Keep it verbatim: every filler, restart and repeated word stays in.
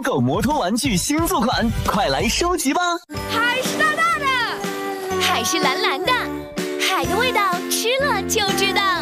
狗摩托玩具新作款，快来收集吧！ 海是大大的， 海是蓝蓝的，海的味道吃了就知道。